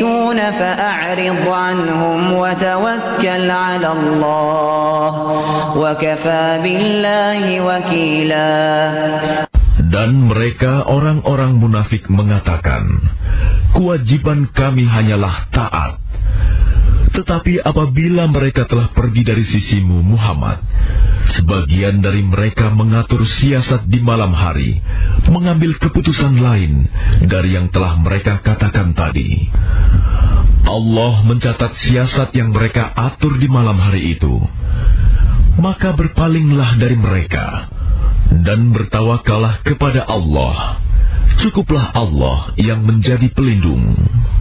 يشركون فأعرض عنهم وتوكل على الله وكفى بالله وكيلا. Dan mereka orang-orang munafik mengatakan, kewajiban kami hanyalah taat. Tetapi apabila mereka telah pergi dari sisimu, Muhammad, sebagian dari mereka mengatur siasat di malam hari, mengambil keputusan lain dari yang telah mereka katakan tadi. Allah mencatat siasat yang mereka atur di malam hari itu. Maka berpalinglah dari mereka dan bertawakallah kepada Allah. Cukuplah Allah yang menjadi pelindung.